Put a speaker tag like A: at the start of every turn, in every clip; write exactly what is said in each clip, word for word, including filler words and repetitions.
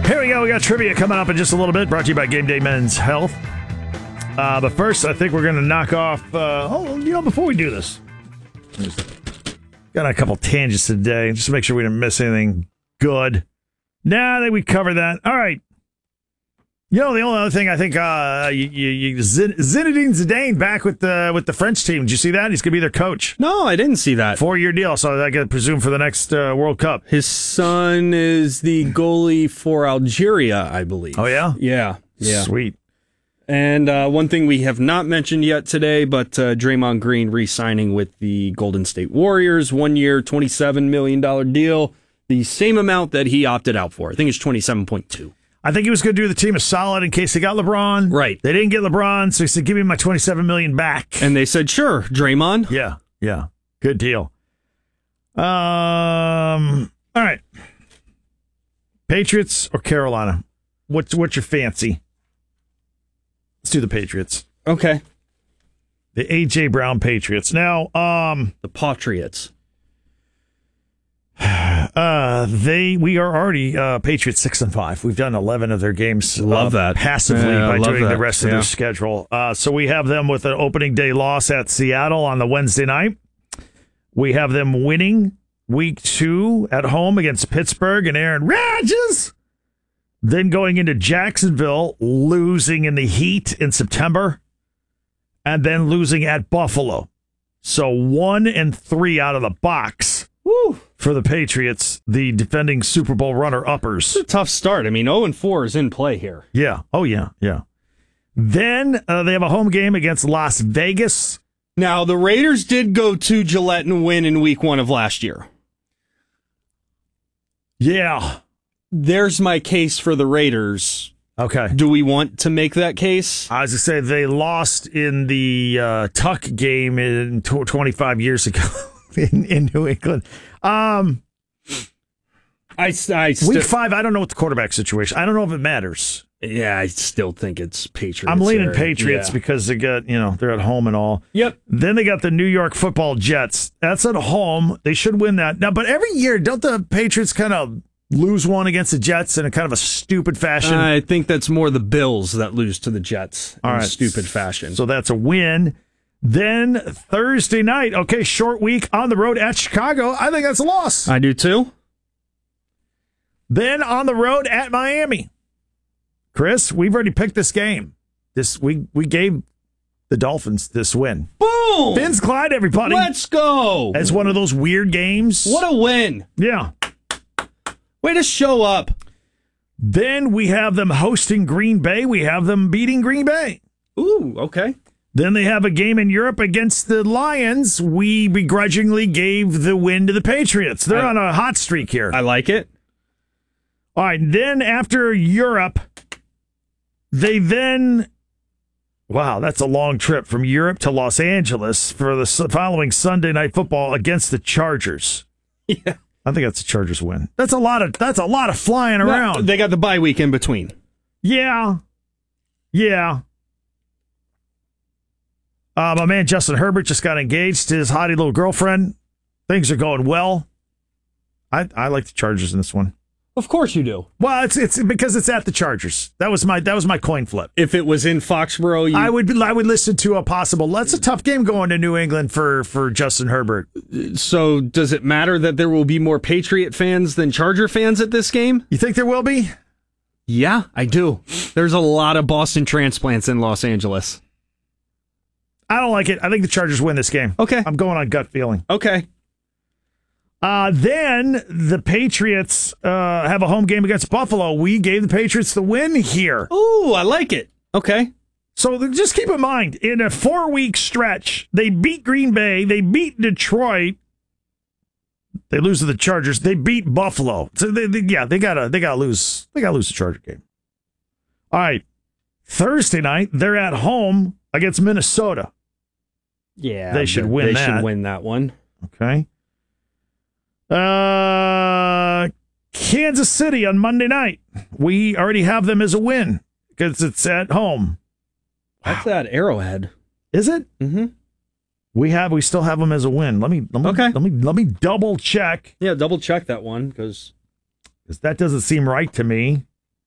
A: Here we go. We got trivia coming up in just a little bit. Brought to you by Game Day Men's Health. Uh, but first, I think we're going to knock off. Uh, oh, you know, before we do this, got a couple tangents today, just to make sure we didn't miss anything good. Nah, I think we covered that. All right. You know, the only other thing I think, uh, you, you, you, Zin- Zinedine Zidane back with the with the French team. Did you see that? He's going to be their coach.
B: No, I didn't see that.
A: Four-year deal, so I can presume for the next uh, World Cup.
B: His son is the goalie for Algeria, I believe.
A: Oh, yeah?
B: Yeah. Yeah.
A: Sweet.
B: And uh, one thing we have not mentioned yet today, but uh, Draymond Green re-signing with the Golden State Warriors, one-year, twenty-seven million dollars deal, the same amount that he opted out for. I think it's twenty-seven point two.
A: I think he was going to do the team a solid in case they got LeBron.
B: Right.
A: They didn't get LeBron, so he said, give me my twenty-seven million dollars back.
B: And they said, sure, Draymond.
A: Yeah, yeah. Good deal. Um. All right. Patriots or Carolina? What's, what's your fancy? Let's do the Patriots.
B: Okay.
A: The A J. Brown Patriots. Now, um,
B: the Patriots.
A: Uh, they we are already uh, Patriots six and five. We've done eleven of their games.
B: Love
A: uh,
B: that
A: passively
B: yeah,
A: by doing
B: that.
A: the rest of
B: yeah.
A: their schedule. Uh, so we have them with an opening day loss at Seattle on the Wednesday night. We have them winning week two at home against Pittsburgh and Aaron Rodgers. Then going into Jacksonville, losing in the heat in September, and then losing at Buffalo. So one and three out of the box.
B: Woo.
A: For the Patriots, the defending Super Bowl runner-uppers.
B: It's a tough start. I mean, oh and four is in play here.
A: Yeah. Oh, yeah. Yeah. Then uh, they have a home game against Las Vegas.
B: Now, the Raiders did go to Gillette and win in week one of last year.
A: Yeah.
B: There's my case for the Raiders.
A: Okay.
B: Do we want to make that case?
A: I was going to say they lost in the uh, Tuck game in tw- twenty-five years ago. In, in New England. Um,
B: I, I st-
A: week five, I don't know what the quarterback situation. I don't know if it matters.
B: Yeah, I still think it's Patriots.
A: I'm leaning
B: there.
A: Patriots
B: yeah.
A: because they got, you know, they're at home and all.
B: Yep.
A: Then they got the New York Football Jets. That's at home. They should win that. Now, but every year, don't the Patriots kind of lose one against the Jets in a kind of a stupid fashion?
B: I think that's more the Bills that lose to the Jets
A: all
B: in
A: right.
B: a stupid fashion.
A: So that's a win. Then Thursday night, okay, short week on the road at Chicago. I think that's a loss.
B: I do too.
A: Then on the road at Miami. Chris, we've already picked this game. This we we gave the Dolphins this win.
B: Boom!
A: Vince Clyde, everybody.
B: Let's go.
A: As one of those weird games.
B: What a win.
A: Yeah.
B: Way to show up.
A: Then we have them hosting Green Bay. We have them beating Green Bay.
B: Ooh, okay.
A: Then they have a game in Europe against the Lions. We begrudgingly gave the win to the Patriots. They're
B: I,
A: on a hot streak here.
B: I like it.
A: All right, then after Europe, they then... Wow, that's a long trip from Europe to Los Angeles for the following Sunday Night Football against the Chargers.
B: Yeah.
A: I think that's a Chargers win. That's a lot of that's a lot of flying around.
B: No, they got the bye week in between.
A: Yeah. Yeah. Uh, my man Justin Herbert just got engaged to his hottie little girlfriend. Things are going well. I I like the Chargers in this one.
B: Of course you do.
A: Well, it's it's because it's at the Chargers. That was my that was my coin flip.
B: If it was in Foxborough, you...
A: I would I would listen to a possible. That's a tough game going to New England for for Justin Herbert.
B: So does it matter that there will be more Patriot fans than Charger fans at this game?
A: You think there will be?
B: Yeah, I do. There's a lot of Boston transplants in Los Angeles.
A: I don't like it. I think the Chargers win this game.
B: Okay.
A: I'm going on gut feeling.
B: Okay.
A: Uh, then the Patriots uh, have a home game against Buffalo. We gave the Patriots the win here.
B: Ooh, I like it. Okay.
A: So just keep in mind, in a four-week stretch, they beat Green Bay, they beat Detroit, they lose to the Chargers, they beat Buffalo. So they, they, yeah, they gotta they gotta lose they gotta lose the Charger game. All right, Thursday night they're at home against Minnesota.
B: Yeah,
A: they should win
B: they
A: that.
B: They should win that one.
A: Okay. Uh, Kansas City on Monday night. We already have them as a win because it's at home.
B: That's that Arrowhead.
A: Is it?
B: Mm-hmm.
A: We have. We still have them as a win. Let me. Let me
B: okay.
A: Let me. Let me double check.
B: Yeah, double check that one because
A: that doesn't seem right to me.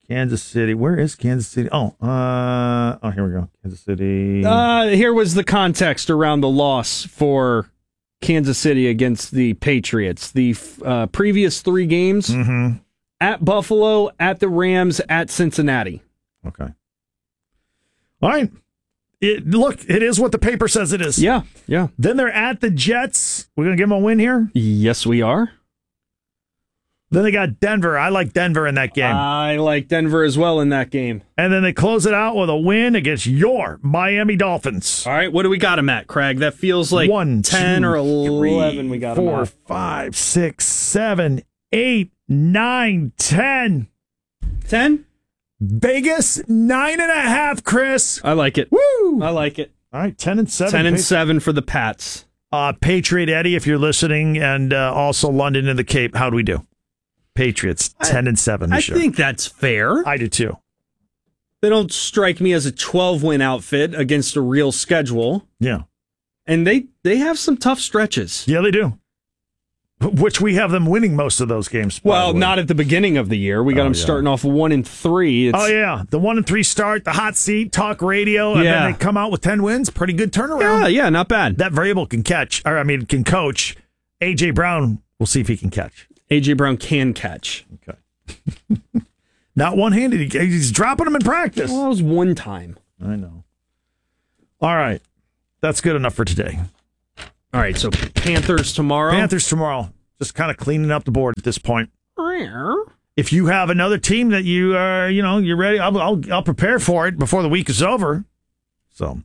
A: Kansas City. Where is Kansas City? Oh, uh, oh, here we go. Kansas City.
B: Uh, here was the context around the loss for Kansas City against the Patriots. The uh, previous three games
A: Mm-hmm.
B: at Buffalo, at the Rams, at Cincinnati.
A: Okay. All right. It, look, it is what the paper says it is.
B: Yeah, yeah.
A: Then they're at the Jets. We're going to give them a win here.
B: Yes, we are.
A: Then they got Denver. I like Denver in that game.
B: I like Denver as well in that game.
A: And then they close it out with a win against your Miami Dolphins.
B: All right, what do we got them at, Craig? That feels like
A: One,
B: ten
A: two,
B: or eleven
A: three,
B: we got them
A: four,
B: at.
A: five, six, seven, eight, nine, ten.
B: ten?
A: Vegas, nine and a half, Chris.
B: I like it.
A: Woo!
B: I like it.
A: All right, ten and seven.
B: ten and
A: Patri-
B: seven for the Pats.
A: Uh, Patriot Eddie, if you're listening, and uh, also London and the Cape. How do we do? Patriots, ten and seven.
B: I
A: this year.
B: think that's fair.
A: I do too.
B: They don't strike me as a twelve-win outfit against a real schedule.
A: Yeah.
B: And they, they have some tough stretches.
A: Yeah, they do. Which we have them winning most of those games. by
B: Well,
A: the way.
B: not at the beginning of the year. We got
A: Oh,
B: them
A: yeah.
B: starting off one and three. It's,
A: Oh, yeah. The one and three start, the hot seat, talk radio, and
B: Yeah.
A: then they come out with ten wins. Pretty good turnaround.
B: yeah, yeah, not bad.
A: That variable can catch, or I mean, can coach. A J. Brown, we'll see if he can catch.
B: A J. Brown can catch.
A: Okay. Not one-handed. He- He's dropping them in practice.
B: Well, that was one time.
A: I know. All right. That's good enough for today.
B: All right, so Panthers tomorrow.
A: Panthers tomorrow. Just kind of cleaning up the board at this point. If you have another team that you are, you know, you're ready, I'll, I'll, I'll prepare for it before the week is over. So,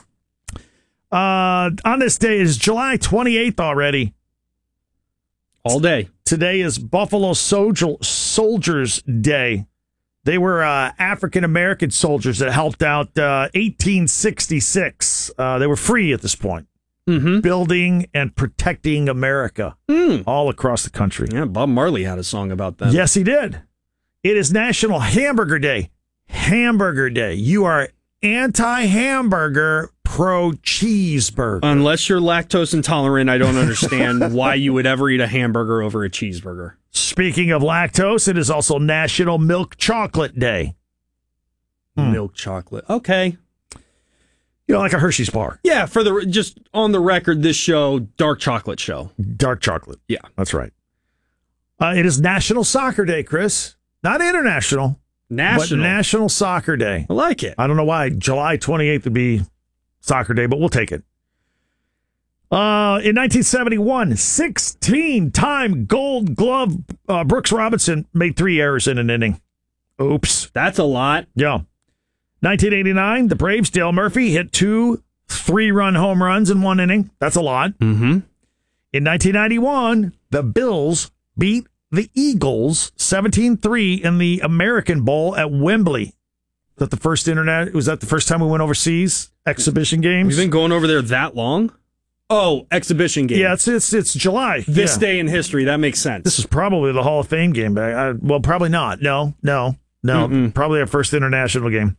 A: uh, on this day is July twenty-eighth already.
B: All day.
A: Today is Buffalo Soldier, Soldiers Day. They were uh, African American soldiers that helped out uh, eighteen sixty-six. Uh, they were free at this point,
B: Mm-hmm.
A: building and protecting America
B: Mm.
A: all across the country.
B: Yeah, Bob Marley had a song about that.
A: Yes, he did. It is National Hamburger Day. Hamburger Day. You are anti-hamburger, pro-cheeseburger.
B: Unless you're lactose intolerant, I don't understand why you would ever eat a hamburger over a cheeseburger.
A: Speaking of lactose, it is also National Milk Chocolate Day. Hmm.
B: Milk chocolate. Okay.
A: You know, like a Hershey's bar.
B: Yeah, for the just on the record, this show, dark chocolate show.
A: Dark chocolate.
B: Yeah.
A: That's right. Uh, it is National Soccer Day, Chris. Not international,
B: National.
A: but National Soccer Day.
B: I like it.
A: I don't know why July twenty-eighth would be Soccer Day, but we'll take it. Uh, in nineteen seventy-one, sixteen-time Gold Glove uh, Brooks Robinson made three errors in an inning. Oops.
B: That's a lot.
A: Yeah. nineteen eighty-nine, the Braves, Dale Murphy, hit two three-run home runs in one inning. That's a lot.
B: Mm-hmm.
A: In nineteen ninety-one, the Bills beat the Eagles seventeen three in the American Bowl at Wembley. Was that the first internet? Was that the first time we went overseas? Exhibition games?
B: We've been going over there that long? Oh, exhibition game.
A: Yeah, it's it's it's July.
B: This
A: Yeah.
B: day in history, that makes sense.
A: This is probably the Hall of Fame game. But I, well, probably not. No, no, no.
B: Mm-mm.
A: Probably our first international game.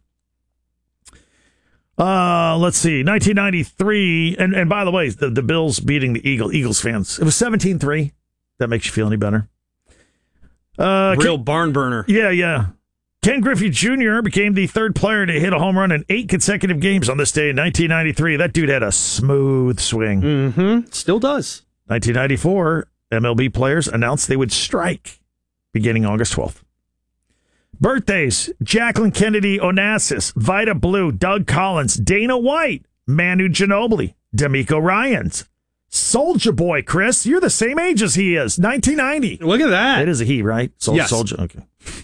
A: Uh, let's see. nineteen ninety-three. And, and by the way, the, the Bills beating the Eagle, Eagles fans. It was seventeen three. That makes you feel any better. Uh,
B: Real barn burner.
A: Yeah, yeah. Ken Griffey Junior became the third player to hit a home run in eight consecutive games on this day in nineteen ninety-three. That dude had a smooth swing.
B: Mm-hmm. Still does.
A: nineteen ninety-four, M L B players announced they would strike beginning August twelfth. Birthdays: Jacqueline Kennedy Onassis, Vida Blue, Doug Collins, Dana White, Manu Ginobili, D'Amico Ryans, Soulja Boy. Chris, you're the same age as he is. nineteen ninety.
B: Look at that.
A: It is a he, right? Soul,
B: Yes.
A: Soulja. Okay.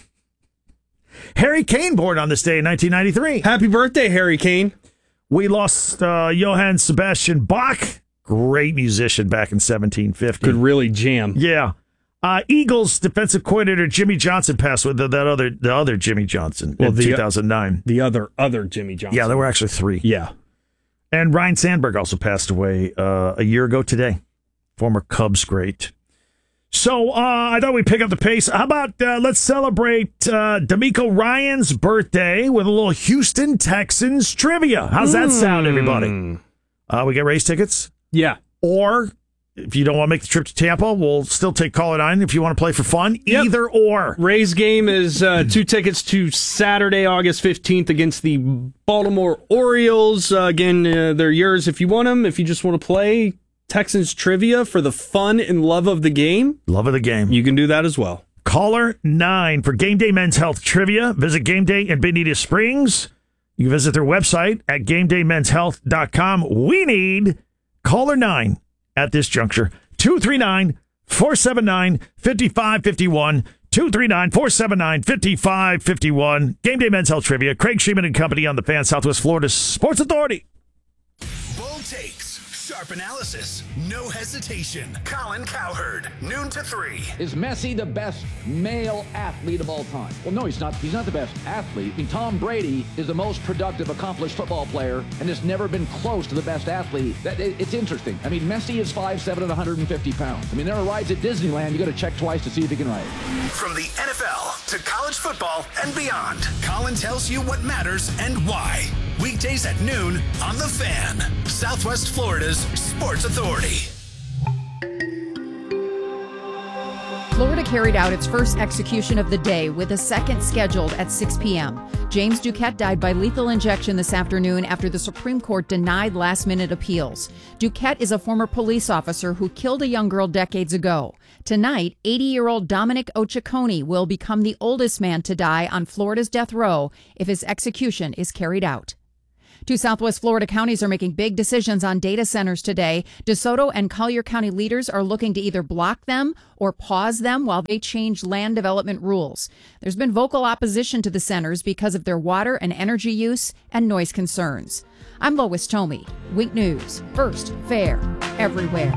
A: Harry Kane born on this day in nineteen ninety-three.
B: Happy birthday, Harry Kane.
A: We lost uh, Johann Sebastian Bach, great musician back in seventeen fifty.
B: Could really jam.
A: Yeah. Uh, Eagles defensive coordinator Jimmy Johnson passed with the, that other the other Jimmy Johnson
B: Well,
A: in
B: the-
A: two thousand nine.
B: The other, other Jimmy Johnson.
A: Yeah, there were actually three.
B: Yeah.
A: And Ryan Sandberg also passed away uh, a year ago today. Former Cubs great. So uh, I thought we'd pick up the pace. How about uh, let's celebrate uh, D'Amico Ryan's birthday with a little Houston Texans trivia. How's that sound, everybody? Uh, we get race tickets,
B: Yeah.
A: or if you don't want to make the trip to Tampa, we'll still take caller nine if you want to play for fun.
B: Yep.
A: Either or.
B: Ray's game is uh, two tickets to Saturday, August fifteenth against the Baltimore Orioles. Uh, again, uh, they're yours if you want them. If you just want to play Texans trivia for the fun and love of the game.
A: Love of the game.
B: You can do that as well.
A: Caller nine for Game Day Men's Health Trivia. Visit Game Day in Bonita Springs. You can visit their website at game day men's health dot com. We need caller nine at this juncture. two three nine, four seven nine, five five five one. two three nine, four seven nine, five five five one. Game Day Men's Health Trivia. Craig Sheeman and Company on the Fan, Southwest Florida Sports Authority.
C: Bold takes, sharp analysis, no hesitation. Colin Cowherd, noon to three.
D: Is Messi the best male athlete of all time? Well, no, he's not. He's not the best athlete. I mean, Tom Brady is the most productive, accomplished football player and has never been close to the best athlete. That, it, it's interesting. I mean, Messi is five seven and one hundred fifty pounds. I mean, there are rides at Disneyland you got to check twice to see if he can ride.
C: From the N F L to college football and beyond, Colin tells you what matters and why. Weekdays at noon on The Fan, Southwest Florida's Sports Authority.
E: Florida carried out its first execution of the day with a second scheduled at six p.m. James Duquette died by lethal injection this afternoon after the Supreme Court denied last-minute appeals. Duquette is a former police officer who killed a young girl decades ago. Tonight, eighty-year-old Dominic Ochaconi will become the oldest man to die on Florida's death row if his execution is carried out. Two Southwest Florida counties are making big decisions on data centers today. DeSoto and Collier County leaders are looking to either block them or pause them while they change land development rules. There's been vocal opposition to the centers because of their water and energy use and noise concerns. I'm Lois Tomey. Wink News. First, fair, everywhere.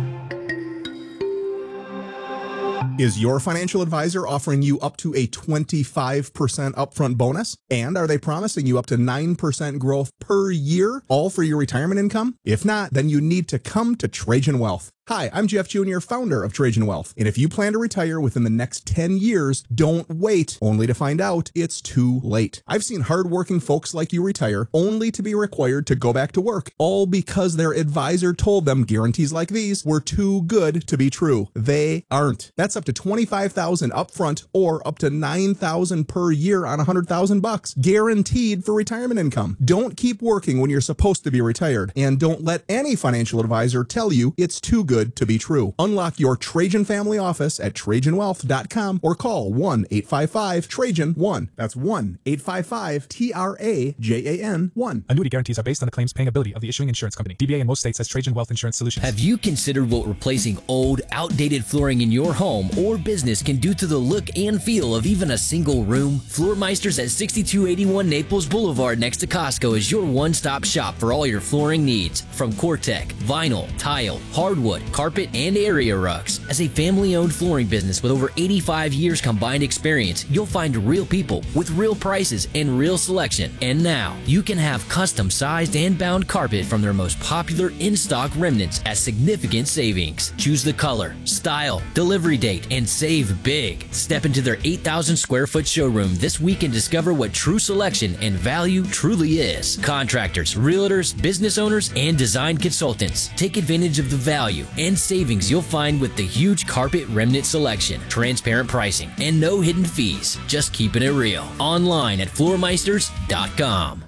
F: Is your financial advisor offering you up to a twenty-five percent upfront bonus? And are they promising you up to nine percent growth per year, all for your retirement income? If not, then you need to come to Trajan Wealth. Hi, I'm Jeff Junior, founder of Trajan Wealth. And if you plan to retire within the next ten years, don't wait, only to find out it's too late. I've seen hardworking folks like you retire only to be required to go back to work, all because their advisor told them guarantees like these were too good to be true. They aren't. That's up to twenty-five thousand dollars upfront or up to nine thousand dollars per year on one hundred thousand bucks, guaranteed for retirement income. Don't keep working when you're supposed to be retired, and don't let any financial advisor tell you it's too good to be true. Unlock your Trajan family office at trajan wealth dot com or call one eight five five Trajan one. That's one eight five five T R A J A N one.
G: Annuity guarantees are based on the claims paying ability of the issuing insurance company. D B A in most states has Trajan Wealth Insurance Solutions.
H: Have you considered what replacing old, outdated flooring in your home or business can do to the look and feel of even a single room? Floormeisters at sixty-two eighty-one Naples Boulevard next to Costco is your one-stop shop for all your flooring needs. From Cortec, vinyl, tile, hardwood, carpet, and area rugs. As a family-owned flooring business with over eighty-five years combined experience, you'll find real people with real prices and real selection. And now, you can have custom-sized and bound carpet from their most popular in-stock remnants at significant savings. Choose the color, style, delivery date, and save big. Step into their eight thousand square foot showroom this week and discover what true selection and value truly is. Contractors, realtors, business owners, and design consultants. Take advantage of the value and savings you'll find with the huge carpet remnant selection, transparent pricing, and no hidden fees. Just keeping it real. Online at floormeisters dot com.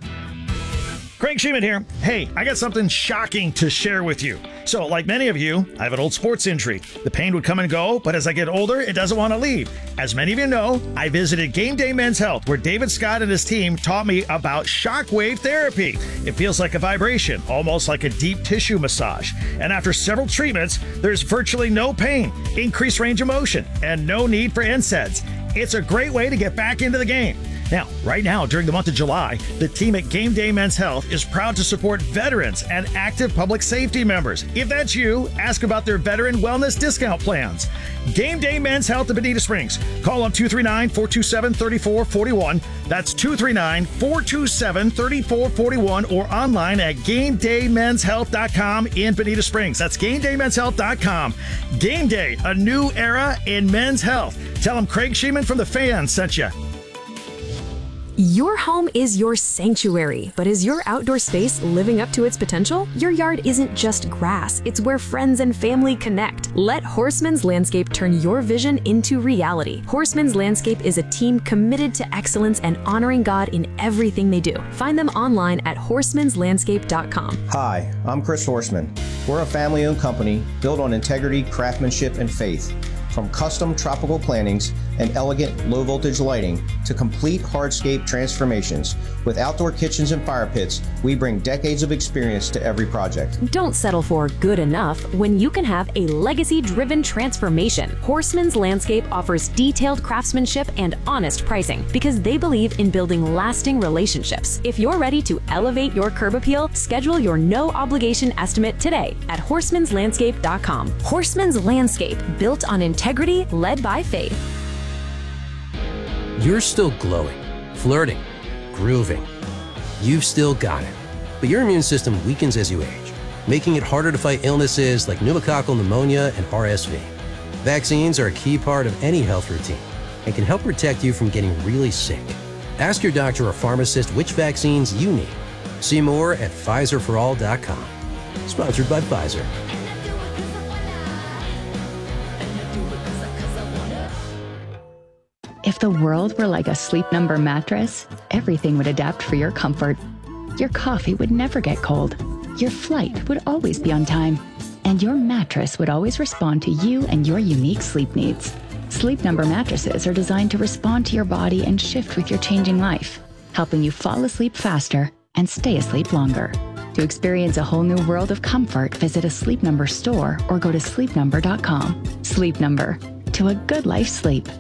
A: Craig Sheeman here. Hey, I got something shocking to share with you. So, like many of you, I have an old sports injury. The pain would come and go, but as I get older, it doesn't want to leave. As many of you know, I visited Game Day Men's Health, where David Scott and his team taught me about shockwave therapy. It feels like a vibration, almost like a deep tissue massage. And after several treatments, there's virtually no pain, increased range of motion, and no need for N SAIDs. It's a great way to get back into the game. Now, right now, during the month of July, the team at Game Day Men's Health is proud to support veterans and active public safety members. If that's you, ask about their veteran wellness discount plans. Game Day Men's Health in Bonita Springs. Call them two three nine, four two seven, three four four one. That's two three nine, four two seven, three four four one or online at game day men's health dot com in Bonita Springs. That's game day men's health dot com. Game Day, a new era in men's health. Tell them Craig Sheeman from The Fan sent you.
I: Your home is your sanctuary, but is your outdoor space living up to its potential? Your yard isn't just grass, it's where friends and family connect. Let Horseman's Landscape turn your vision into reality. Horseman's Landscape is a team committed to excellence and honoring God in everything they do. Find them online at horsemans landscape dot com.
J: Hi, I'm Chris Horseman. We're a family-owned company built on integrity, craftsmanship, and faith. From custom tropical plantings and elegant low-voltage lighting to complete hardscape transformations, with outdoor kitchens and fire pits, we bring decades of experience to every project.
I: Don't settle for good enough when you can have a legacy-driven transformation. Horseman's Landscape offers detailed craftsmanship and honest pricing because they believe in building lasting relationships. If you're ready to elevate your curb appeal, schedule your no-obligation estimate today at horsemans landscape dot com. Horseman's Landscape, built on integrity, led by faith.
K: You're still glowing, flirting, grooving. You've still got it. But your immune system weakens as you age, making it harder to fight illnesses like pneumococcal pneumonia and R S V. Vaccines are a key part of any health routine and can help protect you from getting really sick. Ask your doctor or pharmacist which vaccines you need. See more at Pfizer for all dot com. Sponsored by Pfizer.
L: If the world were like a Sleep Number mattress, everything would adapt for your comfort. Your coffee would never get cold. Your flight would always be on time. And your mattress would always respond to you and your unique sleep needs. Sleep Number mattresses are designed to respond to your body and shift with your changing life, helping you fall asleep faster and stay asleep longer. To experience a whole new world of comfort, visit a Sleep Number store or go to sleep number dot com. Sleep Number. To a good life sleep.